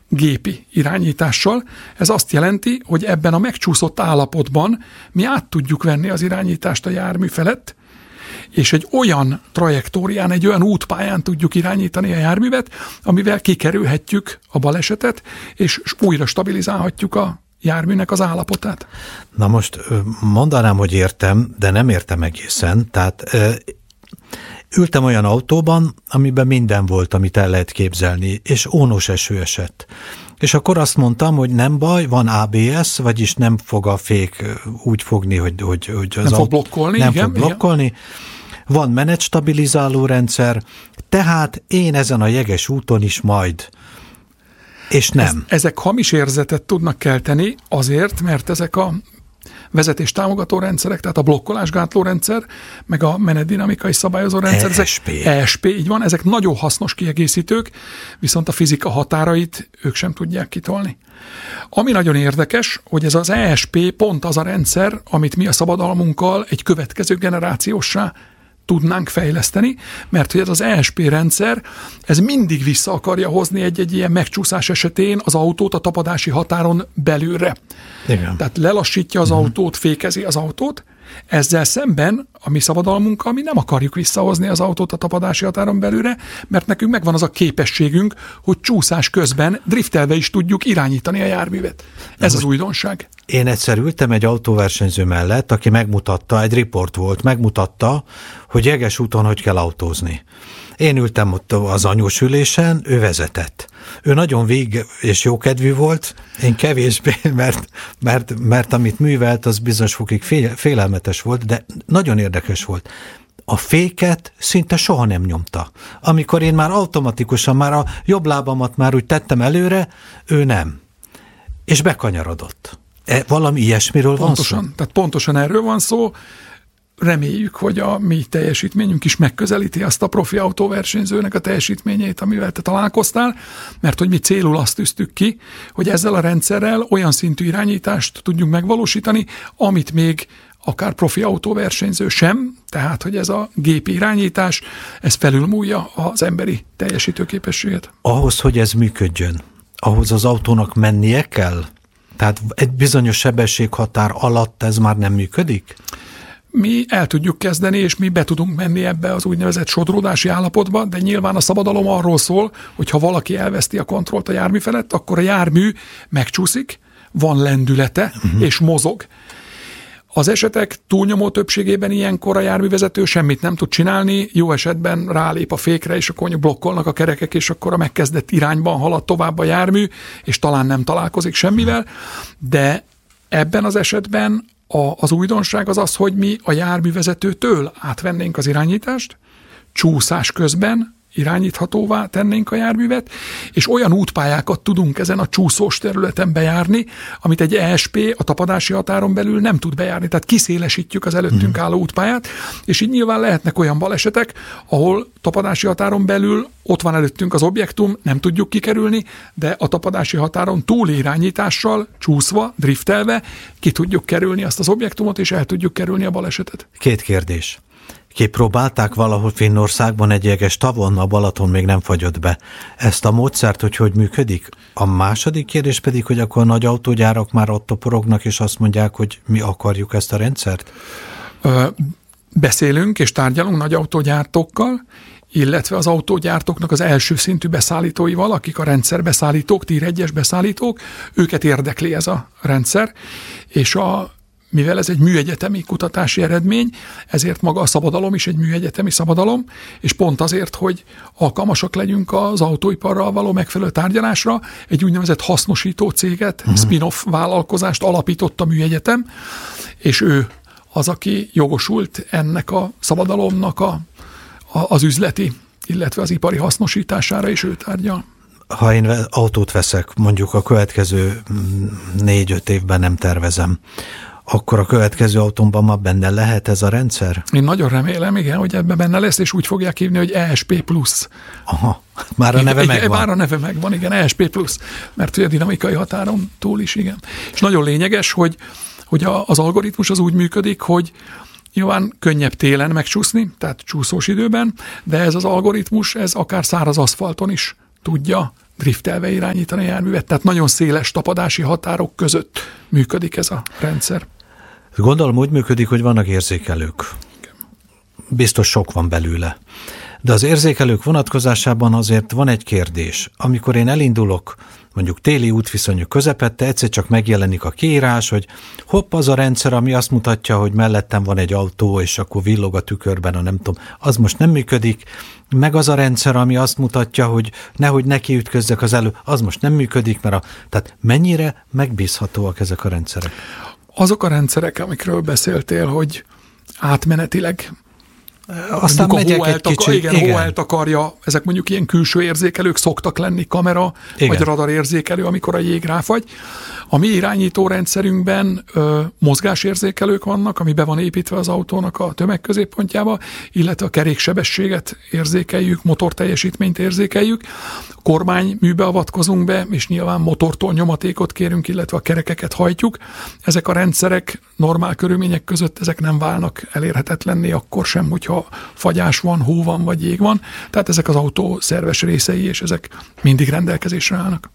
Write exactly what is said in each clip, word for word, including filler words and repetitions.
gépi irányítással. Ez azt jelenti, hogy ebben a megcsúszott állapotban mi át tudjuk venni az irányítást a jármű felett, és egy olyan trajektórián, egy olyan útpályán tudjuk irányítani a járművet, amivel kikerülhetjük a balesetet, és újra stabilizálhatjuk a járműnek az állapotát. Na most mondanám, hogy értem, de nem értem egészen. Tehát ültem olyan autóban, amiben minden volt, amit el lehet képzelni, és ónos eső esett. És akkor azt mondtam, hogy nem baj, van á bé es, vagyis nem fog a fék úgy fogni, hogy, hogy, hogy az nem fog blokkolni. Nem igen, fog blokkolni. Igen. Van menetstabilizáló rendszer, tehát én ezen a jeges úton is majd. És nem. Ez, ezek hamis érzetet tudnak kelteni azért, mert ezek a vezetés támogató rendszerek, tehát a blokkolásgátló rendszer, meg a menetdinamikai szabályozó rendszer, é es pé. Ezek, é es pé, így van, ezek nagyon hasznos kiegészítők, viszont a fizika határait ők sem tudják kitolni. Ami nagyon érdekes, hogy ez az é es pé pont az a rendszer, amit mi a szabadalmunkkal egy következő generációssá tudnánk fejleszteni, mert hogy ez az é es pé rendszer, ez mindig vissza akarja hozni egy-egy ilyen megcsúszás esetén az autót a tapadási határon belülre. Igen. Tehát lelassítja az uh-huh. autót, fékezi az autót, ezzel szemben a mi szabadalmunkkal mi nem akarjuk visszahozni az autót a tapadási határon belülre, mert nekünk megvan az a képességünk, hogy csúszás közben driftelve is tudjuk irányítani a járművet. Ez az újdonság. Én egyszer ültem egy autóversenyző mellett, aki megmutatta, egy riport volt, megmutatta, hogy jeges úton hogy kell autózni. Én ültem ott az anyós ülésen, ő vezetett. Ő nagyon vég és jókedvű volt, én kevésbé, mert, mert, mert amit művelt, az bizonyos fokig félelmetes volt, de nagyon érdekes volt. A féket szinte soha nem nyomta. Amikor én már automatikusan, már a jobb lábamat már úgy tettem előre, ő nem. És bekanyarodott. E, valami ilyesmiről pontosan, van szó? Tehát pontosan erről van szó. Reméljük, hogy a mi teljesítményünk is megközelíti azt a profi autóversenyzőnek a teljesítményét, amivel te találkoztál, mert hogy mi célul azt tűztük ki, hogy ezzel a rendszerrel olyan szintű irányítást tudjunk megvalósítani, amit még akár profi autóversenyző sem, tehát hogy ez a gépi irányítás, ez felülmúlja az emberi teljesítőképességet. Ahhoz, hogy ez működjön, ahhoz az autónak mennie kell? Tehát egy bizonyos sebességhatár alatt ez már nem működik? Mi el tudjuk kezdeni, és mi be tudunk menni ebbe az úgynevezett sodródási állapotba, de nyilván a szabadalom arról szól, hogy ha valaki elveszti a kontrollt a jármű felett, akkor a jármű megcsúszik, van lendülete, uh-huh. és mozog. Az esetek túlnyomó többségében ilyenkor a járművezető semmit nem tud csinálni, jó esetben rálép a fékre, és akkor blokkolnak a kerekek, és akkor a megkezdett irányban halad tovább a jármű, és talán nem találkozik semmivel, de ebben az esetben a, az újdonság az az, hogy mi a járművezetőtől átvennénk az irányítást, csúszás közben irányíthatóvá tennénk a járművet, és olyan útpályákat tudunk ezen a csúszós területen bejárni, amit egy é es pé a tapadási határon belül nem tud bejárni. Tehát kiszélesítjük az előttünk álló útpályát, és így nyilván lehetnek olyan balesetek, ahol tapadási határon belül ott van előttünk az objektum, nem tudjuk kikerülni, de a tapadási határon túli irányítással, csúszva, driftelve ki tudjuk kerülni azt az objektumot, és el tudjuk kerülni a balesetet. Két kérdés. Kipróbálták valahol Finnországban egy jeges tavon, a Balaton még nem fagyott be. Ezt a módszert, hogy hogy működik? A második kérdés pedig, hogy akkor a nagy autógyárak már ott toporognak, és azt mondják, hogy mi akarjuk ezt a rendszert? Ö, beszélünk és tárgyalunk nagy autógyártókkal, illetve az autógyártóknak az első szintű beszállítóival, akik a rendszerbeszállítók, tier egyes beszállítók, őket érdekli ez a rendszer, és a mivel ez egy műegyetemi kutatási eredmény, ezért maga a szabadalom is egy műegyetemi szabadalom, és pont azért, hogy alkalmasak legyünk az autóiparral való megfelelő tárgyalásra, egy úgynevezett hasznosító céget, uh-huh. spin-off vállalkozást alapított a műegyetem, és ő az, aki jogosult ennek a szabadalomnak a, a, az üzleti, illetve az ipari hasznosítására, és ő tárgyal. Ha én autót veszek, mondjuk a következő négy-öt évben nem tervezem, akkor a következő autómban már benne lehet ez a rendszer? Én nagyon remélem, igen, hogy ebben benne lesz, és úgy fogják hívni, hogy é es pé plusz. Aha, már a neve igen, megvan. Már a neve megvan, igen, é es pé plusz, mert hogy a dinamikai határon túl is, igen. És nagyon lényeges, hogy, hogy a, az algoritmus az úgy működik, hogy nyilván könnyebb télen megcsúszni, tehát csúszós időben, de ez az algoritmus, ez akár száraz aszfalton is tudja driftelve irányítani a járművet. Tehát nagyon széles tapadási határok között működik ez a rendszer. Gondolom úgy működik, hogy vannak érzékelők. Biztos sok van belőle. De az érzékelők vonatkozásában azért van egy kérdés. Amikor én elindulok, mondjuk téli útviszonyok közepette, egyszer csak megjelenik a kiírás, hogy hopp, az a rendszer, ami azt mutatja, hogy mellettem van egy autó, és akkor villog a tükörben, a nem tudom, az most nem működik, meg az a rendszer, ami azt mutatja, hogy nehogy neki ütközzek az elő, az most nem működik, mert a, tehát mennyire megbízhatóak ezek a rendszerek? Azok a rendszerek, amikről beszéltél, hogy átmenetileg aztán megyek egy kicsit. Igen, igen. Hó eltakarja, ezek mondjuk ilyen külső érzékelők szoktak lenni, kamera, igen. vagy radar érzékelő, amikor a jég ráfagy. A mi irányító rendszerünkben ö, mozgásérzékelők vannak, ami be van építve az autónak a tömegközéppontjába, illetve a keréksebességet érzékeljük, motorteljesítményt érzékeljük, a kormányműbe avatkozunk be, és nyilván motortól nyomatékot kérünk, illetve a kerekeket hajtjuk. Ezek a rendszerek normál körülmények között ezek nem válnak elérhetetlenné akkor sem, hogyha fagyás van, hó van, vagy jég van. Tehát ezek az autó szerves részei, és ezek mindig rendelkezésre állnak.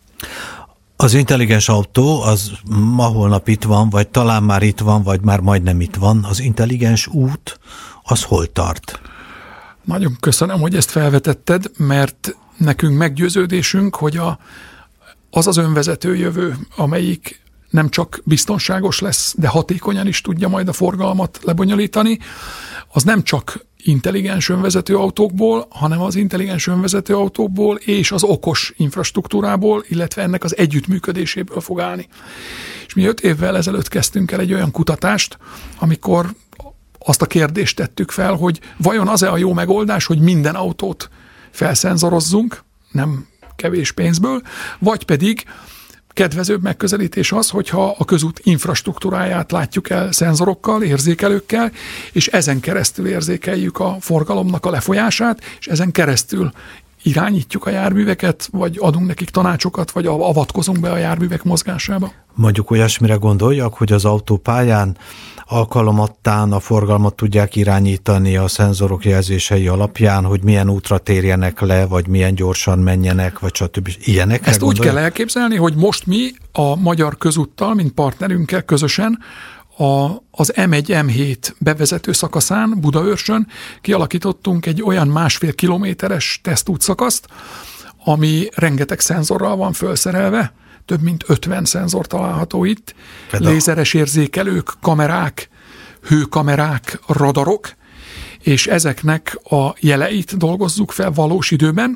Az intelligens autó az ma holnap itt van, vagy talán már itt van, vagy már majdnem itt van. Az intelligens út, az hol tart? Nagyon köszönöm, hogy ezt felvetetted, mert nekünk meggyőződésünk, hogy a, az az önvezető jövő, amelyik nem csak biztonságos lesz, de hatékonyan is tudja majd a forgalmat lebonyolítani, az nem csak intelligens önvezető autókból, hanem az intelligens önvezető autókból és az okos infrastruktúrából, illetve ennek az együttműködéséből fog állni. És mi öt évvel ezelőtt kezdtünk el egy olyan kutatást, amikor azt a kérdést tettük fel, hogy vajon az-e a jó megoldás, hogy minden autót felszenzorozzunk, nem kevés pénzből, vagy pedig kedvezőbb megközelítés az, hogyha a közút infrastruktúráját látjuk el szenzorokkal, érzékelőkkel, és ezen keresztül érzékeljük a forgalomnak a lefolyását, és ezen keresztül irányítjuk a járműveket, vagy adunk nekik tanácsokat, vagy avatkozunk be a járművek mozgásába. Mondjuk olyasmire gondoljak, hogy az autópályán alkalomattán a forgalmat tudják irányítani a szenzorok jelzései alapján, hogy milyen útra térjenek le, vagy milyen gyorsan menjenek, vagy stb. Ilyenekre Ezt gondoljak? úgy kell elképzelni, hogy most mi a Magyar Közúttal, mint partnerünkkel közösen a, az em egy em hét bevezető szakaszán, Budaörsön kialakítottunk egy olyan másfél kilométeres tesztútszakaszt, ami rengeteg szenzorral van felszerelve, több mint ötven szenzor található itt, Például. lézeres érzékelők, kamerák, hőkamerák, radarok, és ezeknek a jeleit dolgozzuk fel valós időben,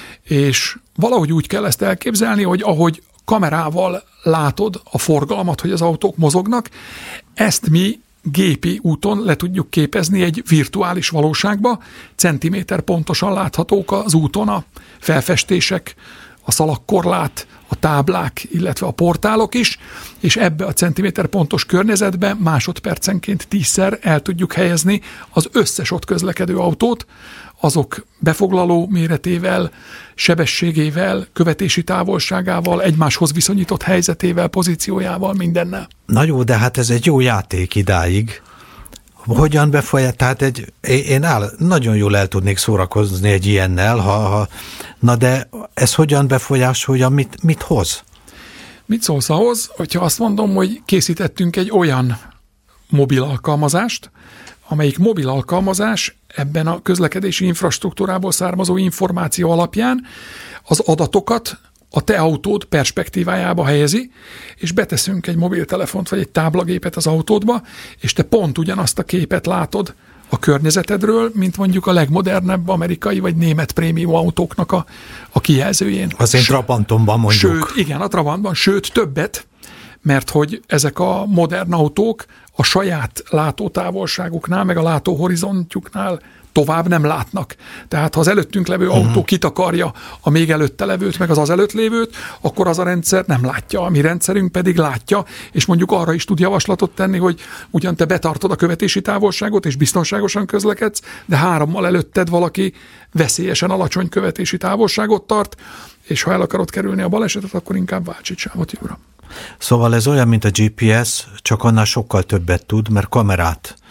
és valahogy úgy kell ezt elképzelni, hogy ahogy kamerával látod a forgalmat, hogy az autók mozognak, ezt mi gépi úton le tudjuk képezni egy virtuális valóságba, centiméter pontosan láthatók az úton a felfestések, a szalagkorlát, a táblák, illetve a portálok is, és ebbe a centiméter pontos környezetbe másodpercenként tízszer el tudjuk helyezni az összes ott közlekedő autót, azok befoglaló méretével, sebességével, követési távolságával, egymáshoz viszonyított helyzetével, pozíciójával, mindennel. Na jó, de hát ez egy jó játék idáig. Hogyan befolyás? Tehát egy, én áll, nagyon jól el tudnék szórakozni egy ilyennel, ha, ha, na de ez hogyan befolyásolja, mit, mit hoz? Mit szólsz ahhoz, hogyha azt mondom, hogy készítettünk egy olyan mobil alkalmazást, amelyik mobil alkalmazás ebben a közlekedési infrastruktúrából származó információ alapján az adatokat a te autód perspektívájába helyezi, és beteszünk egy mobiltelefont vagy egy táblagépet az autódba, és te pont ugyanazt a képet látod a környezetedről, mint mondjuk a legmodernebb amerikai vagy német prémium autóknak a, a kijelzőjén. Az én Trabantomban mondjuk. Sőt, igen, a Trabantban, sőt többet, mert hogy ezek a modern autók a saját látótávolságuknál, meg a látóhorizontjuknál tovább nem látnak. Tehát ha az előttünk levő uh-huh. autó kitakarja a még előtte levőt, meg az az előtt lévőt, akkor az a rendszer nem látja. A mi rendszerünk pedig látja, és mondjuk arra is tud javaslatot tenni, hogy ugyan te betartod a követési távolságot, és biztonságosan közlekedsz, de hárommal előtted valaki veszélyesen alacsony követési távolságot tart, és ha el akarod kerülni a balesetet, akkor inkább váltsd sávot jobbra. Szóval ez olyan, mint a gé pé es, csak annál sokkal többet tud, mert kamerát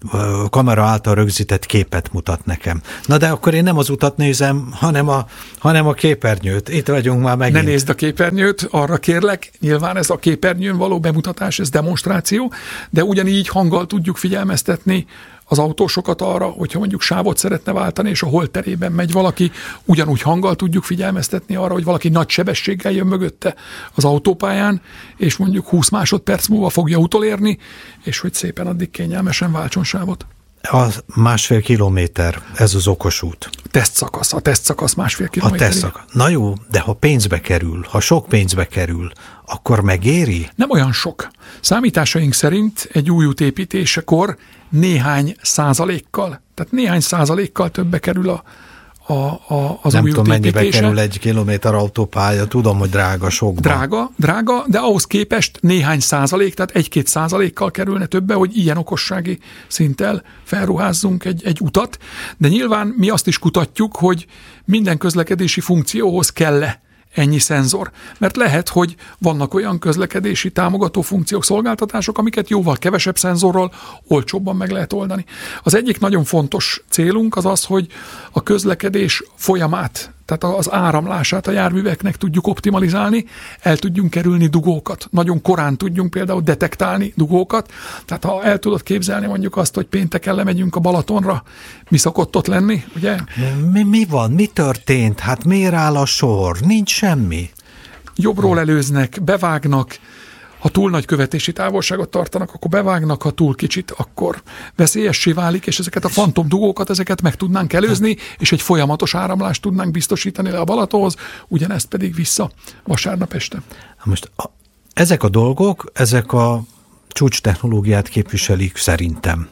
kamera által rögzített képet mutat nekem. Na de akkor én nem az utat nézem, hanem a, hanem a képernyőt. Itt vagyunk már megint. Ne nézd a képernyőt, arra kérlek, nyilván ez a képernyőn való bemutatás, ez demonstráció, de ugyanígy hanggal tudjuk figyelmeztetni az autósokat arra, hogyha mondjuk sávot szeretne váltani, és a holterében megy valaki, ugyanúgy hanggal tudjuk figyelmeztetni arra, hogy valaki nagy sebességgel jön mögötte az autópályán, és mondjuk húsz másodperc múlva fogja utolérni, és hogy szépen addig kényelmesen váltson sávot. A másfél kilométer, ez az okos út. Tesztszakasz, a tesztszakasz másfél kilométer. A tesztszakasz. Na jó, de ha pénzbe kerül, ha sok pénzbe kerül, akkor megéri? Nem olyan sok. Számításaink szerint egy új út építésekor néhány százalékkal, tehát néhány százalékkal többe kerül a, a, a, az Nem új tudom, út mennyibe építése. kerül egy kilométer autópálya, tudom, hogy drága sokban. Drága, drága, de ahhoz képest néhány százalék, tehát egy-két százalékkal kerülne többe, hogy ilyen okossági szinttel felruházzunk egy, egy utat, de nyilván mi azt is kutatjuk, hogy minden közlekedési funkcióhoz kell-e ennyi szenzor. Mert lehet, hogy vannak olyan közlekedési támogató funkciók, szolgáltatások, amiket jóval kevesebb szenzorral olcsóbban meg lehet oldani. Az egyik nagyon fontos célunk az az, hogy a közlekedés folyamát, tehát az áramlását a járműveknek tudjuk optimalizálni, el tudjunk kerülni dugókat. Nagyon korán tudjunk például detektálni dugókat. Tehát ha el tudod képzelni mondjuk azt, hogy pénteken lemegyünk a Balatonra, mi szokott ott lenni, ugye? Mi, mi van? Mi történt? Hát miért áll a sor? Nincs semmi. Jobbról előznek, bevágnak, ha túl nagy követési távolságot tartanak, akkor bevágnak, ha túl kicsit, akkor veszélyessé válik, és ezeket a fantom dugókat, ezeket meg tudnánk előzni, és egy folyamatos áramlást tudnánk biztosítani le a Balatonhoz, ugyanezt pedig vissza vasárnap este. Most a, ezek a dolgok, ezek a csúcs technológiát képviselik szerintem.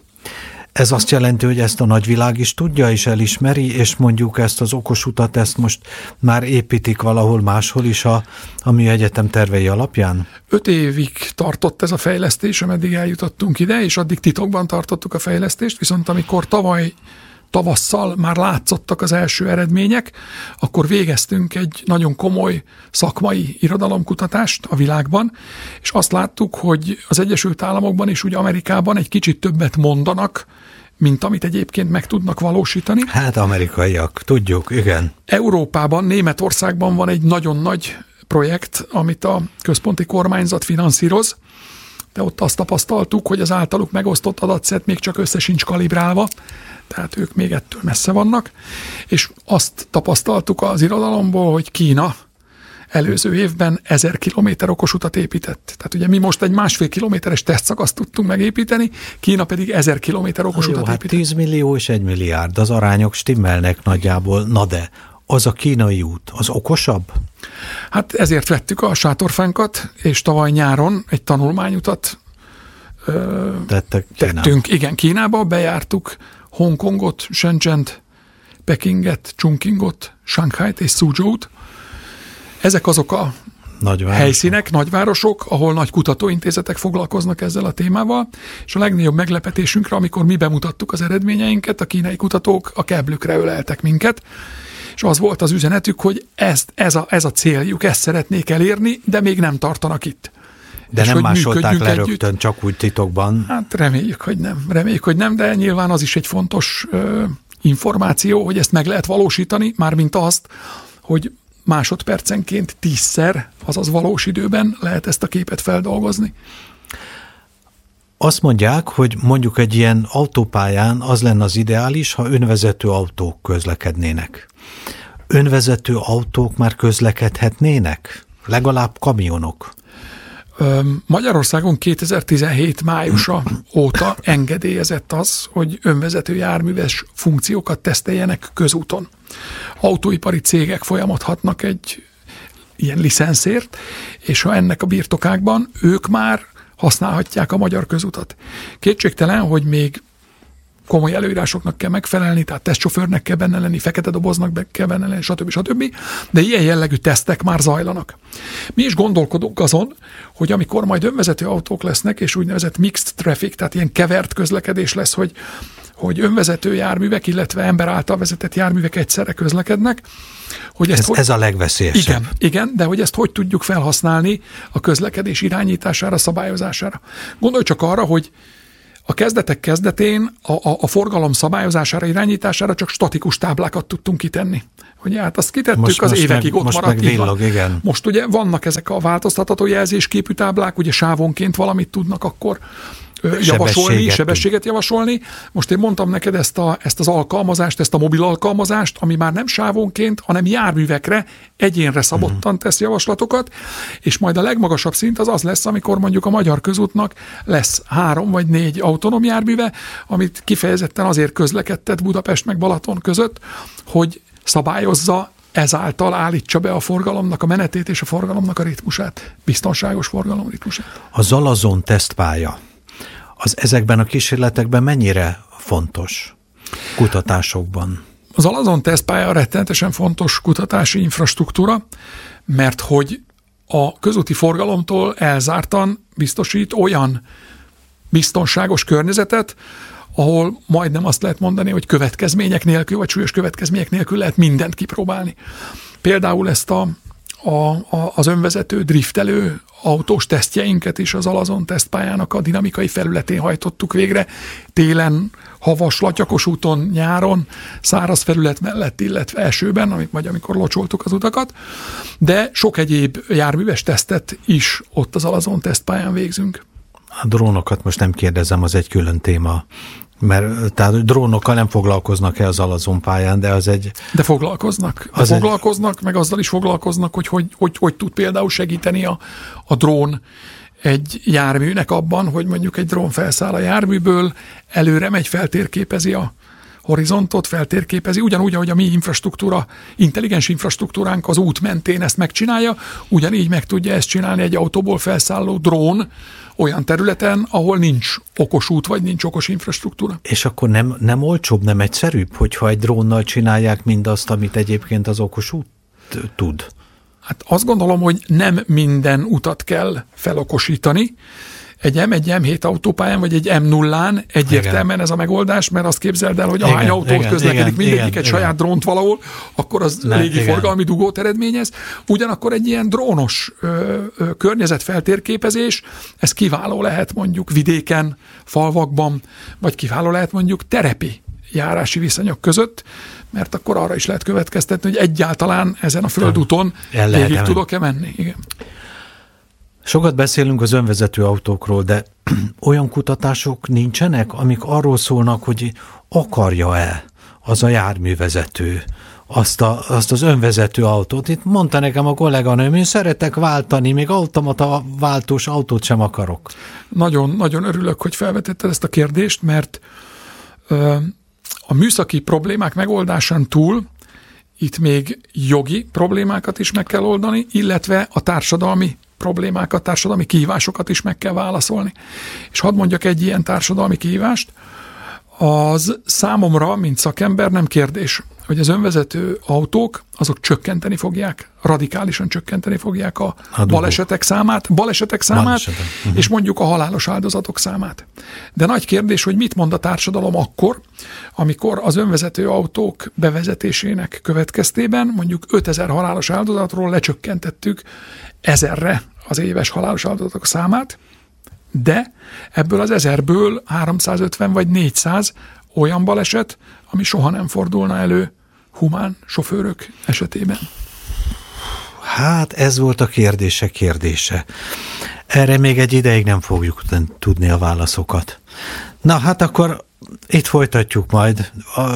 Ez azt jelenti, hogy ezt a nagyvilág is tudja és elismeri, és mondjuk ezt az okos utat, ezt most már építik valahol máshol is a, a műegyetem tervei alapján? Öt évig tartott ez a fejlesztés, ameddig eljutottunk ide, és addig titokban tartottuk a fejlesztést, viszont amikor tavaly tavasszal már látszottak az első eredmények, akkor végeztünk egy nagyon komoly szakmai irodalomkutatást a világban, és azt láttuk, hogy az Egyesült Államokban és úgy Amerikában egy kicsit többet mondanak, mint amit egyébként meg tudnak valósítani. Hát amerikaiak, tudjuk, igen. Európában, Németországban van egy nagyon nagy projekt, amit a központi kormányzat finanszíroz, de ott azt tapasztaltuk, hogy az általuk megosztott adatszett még csak össze sincs kalibrálva, tehát ők még ettől messze vannak, és azt tapasztaltuk az irodalomból, hogy Kína előző évben ezer kilométer okosutat épített. Tehát ugye mi most egy másfél kilométeres tesztszakaszt tudtunk megépíteni, Kína pedig ezer kilométer okosutat hát épített. tíz millió és egy milliárd, az arányok stimmelnek nagyjából, na de az a kínai út, az okosabb? Hát ezért vettük a sátorfánkat, és tavaly nyáron egy tanulmányutat ö, Tettek Kínába. tettünk. Igen, Kínába, bejártuk Hongkongot, Shenzhent, Pekinget, Chongqingot, Shanghait és Suzhou-t. Ezek azok a Nagyvárosok. helyszínek, nagyvárosok, ahol nagy kutatóintézetek foglalkoznak ezzel a témával, és a legnagyobb meglepetésünkre, amikor mi bemutattuk az eredményeinket, a kínai kutatók a keblükre öleltek minket, és az volt az üzenetük, hogy ezt, ez, a, ez a céljuk, ezt szeretnék elérni, de még nem tartanak itt. De és nem hogy másolták le együtt. rögtön, csak úgy titokban. Hát reméljük, hogy nem. Reméljük, hogy nem, de nyilván az is egy fontos ö, információ, hogy ezt meg lehet valósítani, mármint azt, hogy másodpercenként tízszer, azaz valós időben lehet ezt a képet feldolgozni. Azt mondják, hogy mondjuk egy ilyen autópályán az lenne az ideális, ha önvezető autók közlekednének. Önvezető autók már közlekedhetnének? Legalább kamionok? Magyarországon kétezer-tizenhét májusa óta engedélyezett az, hogy önvezető járműves funkciókat teszteljenek közúton. Autóipari cégek folyamodhatnak egy ilyen licenszért, és ha ennek a birtokákban, ők már használhatják a magyar közutat. Kétségtelen, hogy még komoly előírásoknak kell megfelelni, tehát tesztsofőrnek kell benne lenni, fekete doboznak be kell benne lenni, stb. stb. De ilyen jellegű tesztek már zajlanak. Mi is gondolkodunk azon, hogy amikor majd önvezető autók lesznek, és úgynevezett mixed traffic, tehát ilyen kevert közlekedés lesz, hogy, hogy önvezető járművek, illetve ember által vezetett járművek egyszerre közlekednek, hogy ezt ez, hogy... ez a legveszélyesebb. Igen, igen, de hogy ezt hogy tudjuk felhasználni a közlekedés irányítására, szabályozására. Gondolj csak arra, hogy A kezdetek kezdetén a, a, a forgalom szabályozására, irányítására csak statikus táblákat tudtunk kitenni. Ugye hát azt kitettük, most, az most évekig meg, ott most maradt. Meg villog, igen. Most ugye vannak ezek a változtatható jelzésképű táblák, ugye sávonként valamit tudnak akkor javasolni, sebességet javasolni. Most én mondtam neked ezt, a, ezt az alkalmazást, ezt a mobil alkalmazást, ami már nem sávonként, hanem járművekre, egyénre szabottan tesz javaslatokat, és majd a legmagasabb szint az az lesz, amikor mondjuk a Magyar Közútnak lesz három vagy négy autonóm járműve, amit kifejezetten azért közlekedtet Budapest meg Balaton között, hogy szabályozza, ezáltal állítsa be a forgalomnak a menetét és a forgalomnak a ritmusát, biztonságos forgalom ritmusát. A Zalazon tesztpálya, az ezekben a kísérletekben mennyire fontos kutatásokban? Az Zalazon tesztpálya rettenetesen fontos kutatási infrastruktúra, mert hogy a közúti forgalomtól elzártan biztosít olyan biztonságos környezetet, ahol majdnem azt lehet mondani, hogy következmények nélkül, vagy súlyos következmények nélkül lehet mindent kipróbálni. Például ezt a, a, a, az önvezető, driftelő autós tesztjeinket is az Zalazon tesztpályának a dinamikai felületén hajtottuk végre. Télen, havas, latyakos úton, nyáron, száraz felület mellett, illetve esőben, vagy amikor locsoltuk az utakat, de sok egyéb járműves tesztet is ott az Zalazon tesztpályán végzünk. A drónokat most nem kérdezem, az egy külön téma, mert tehát drónokkal nem foglalkoznak el az Zalazon pályán, de az egy... De foglalkoznak. De foglalkoznak, egy... meg azzal is foglalkoznak, hogy hogy, hogy, hogy tud például segíteni a, a drón egy járműnek abban, hogy mondjuk egy drón felszáll a járműből, előre megy, feltérképezi a horizontot, feltérképezi, ugyanúgy, ahogy a mi infrastruktúra, intelligens infrastruktúránk az út mentén ezt megcsinálja, ugyanígy meg tudja ezt csinálni egy autóból felszálló drón olyan területen, ahol nincs okos út, vagy nincs okos infrastruktúra. És akkor nem, nem olcsóbb, nem egyszerűbb, hogyha egy drónnal csinálják mindazt, amit egyébként az okos út tud? Hát azt gondolom, hogy nem minden utat kell felokosítani. Egy em egy em hét autópályán, vagy egy em nullán egyértelműen igen. Ez a megoldás, mert azt képzeld el, hogy ahány autót igen, közlekedik, igen, mindegyik igen, egy igen. saját drónt valahol, akkor az ne, légi igen. forgalmi dugót eredményez. Ugyanakkor egy ilyen drónos ö, ö, környezetfeltérképezés, ez kiváló lehet mondjuk vidéken, falvakban, vagy kiváló lehet mondjuk terepi járási viszonyok között, mert akkor arra is lehet következtetni, hogy egyáltalán ezen a földúton végig tudok-e menni. Igen. Sokat beszélünk az önvezető autókról, de olyan kutatások nincsenek, amik arról szólnak, hogy akarja-e az a járművezető azt, a, azt az önvezető autót. Itt mondta nekem a kolléganőm, én szeretek váltani, még automata váltós autót sem akarok. Nagyon, nagyon örülök, hogy felvetetted ezt a kérdést, mert ö, a műszaki problémák megoldásán túl itt még jogi problémákat is meg kell oldani, illetve a társadalmi problémákat, társadalmi kihívásokat is meg kell válaszolni. És hadd mondjak egy ilyen társadalmi kihívást, az számomra, mint szakember nem kérdés, hogy az önvezető autók, azok csökkenteni fogják, radikálisan csökkenteni fogják a, a balesetek számát, balesetek számát, Balesetek. Uh-huh. és mondjuk a halálos áldozatok számát. De nagy kérdés, hogy mit mond a társadalom akkor, amikor az önvezető autók bevezetésének következtében mondjuk ötezer halálos áldozatról lecsökkentettük ezerre az éves halálos áldozatok számát, de ebből az ezerből háromszázötven vagy négyszáz olyan baleset, ami soha nem fordulna elő humán sofőrök esetében. Hát ez volt a kérdése kérdése. Erre még egy ideig nem fogjuk tudni a válaszokat. Na hát akkor itt folytatjuk majd.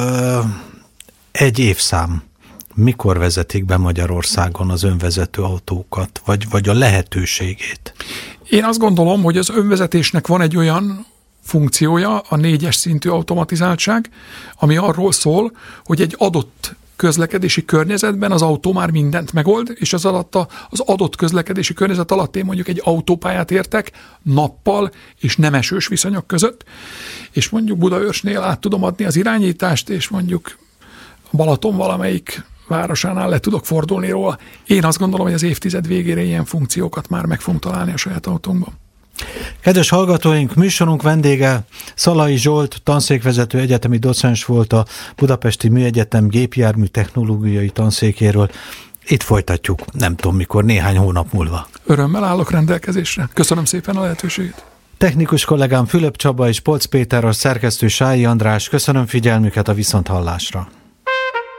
Egy évszám. Mikor vezetik be Magyarországon az önvezető autókat, vagy, vagy a lehetőségét? Én azt gondolom, hogy az önvezetésnek van egy olyan funkciója, a négyes szintű automatizáltság, ami arról szól, hogy egy adott közlekedési környezetben az autó már mindent megold, és az alatt a, az adott közlekedési környezet alatt én mondjuk egy autópályát értek nappal és nem esős viszonyok között, és mondjuk Budaörsnél át tudom adni az irányítást, és mondjuk a Balaton valamelyik városánál le tudok fordulni róla. Én azt gondolom, hogy az évtized végére ilyen funkciókat már meg fogunk találni a saját autónkban. Kedves hallgatóink, műsorunk vendége Szalai Zsolt, tanszékvezető egyetemi docens volt a Budapesti Műegyetem gépjármű technológiai tanszékéről. Itt folytatjuk, nem tudom mikor, néhány hónap múlva. Örömmel állok rendelkezésre. Köszönöm szépen a lehetőséget. Technikus kollégám Fülöp Csaba és Polc Péter, a szerkesztő Sályi András. Köszönöm figyelmüket, a viszonthallásra.